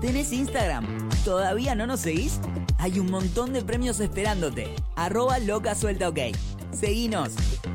¿Tenés Instagram? ¿Todavía no nos seguís? Hay un montón de premios esperándote. @locasueltaok. Seguinos.